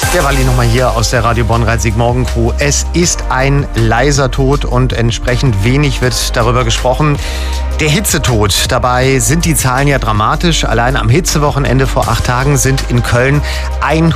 Der Walli nochmal hier aus der Radio Bonn-Rhein-Sieg-Morgen-Crew. Es ist ein leiser Tod und entsprechend wenig wird darüber gesprochen. Der Hitzetod. Dabei sind die Zahlen ja dramatisch. Allein am Hitzewochenende vor 8 Tagen sind in Köln